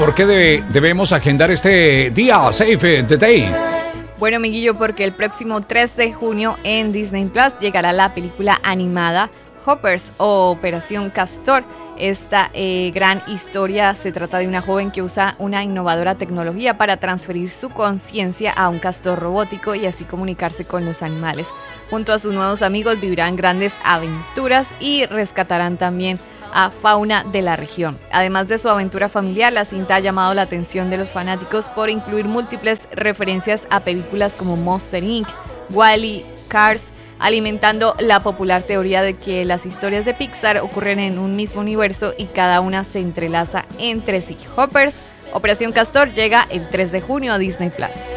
por qué debemos agendar este día, Save the Day? Bueno, amiguillo, porque el próximo 3 de junio en Disney Plus llegará la película animada Hoppers o Operación Castor. Esta gran historia se trata de una joven que usa una innovadora tecnología para transferir su conciencia a un castor robótico y así comunicarse con los animales. Junto a sus nuevos amigos vivirán grandes aventuras y rescatarán también a fauna de la región. Además de su aventura familiar, la cinta ha llamado la atención de los fanáticos por incluir múltiples referencias a películas como Monster Inc., Wall-E, Cars, alimentando la popular teoría de que las historias de Pixar ocurren en un mismo universo y cada una se entrelaza entre sí. Hoppers, Operación Castor llega el 3 de junio a Disney Plus.